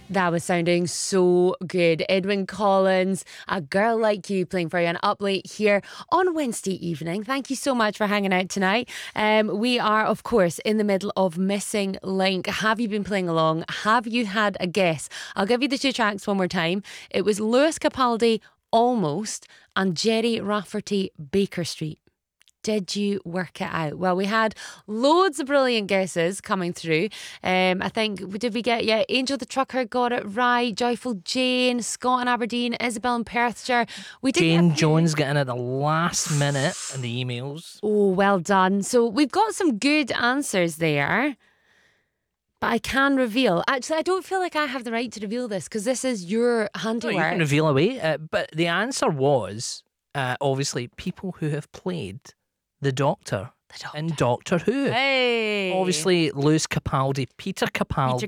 That was sounding so good. Edwyn Collins, A Girl Like You, playing for you on Up Late here on Wednesday evening. Thank you so much for hanging out tonight. We are, of course, in the middle of Missing Link. Have you been playing along? Have you had a guess? I'll give you the two tracks one more time. It was Lewis Capaldi, Almost, and Jerry Rafferty, Baker Street. Did you work it out? Well, we had loads of brilliant guesses coming through. I think, did we get, Angel the Trucker got it right, Joyful Jane, Scott in Aberdeen, Isabel in Perthshire. We did Jane Jones getting at the last minute in the emails. Oh, well done. So we've got some good answers there. But I can reveal. Actually, I don't feel like I have the right to reveal this because this is your handiwork. No, you can reveal away. But the answer was, obviously, people who have played the Doctor in Doctor Who. Hey. Obviously, Lewis Capaldi, Peter Capaldi,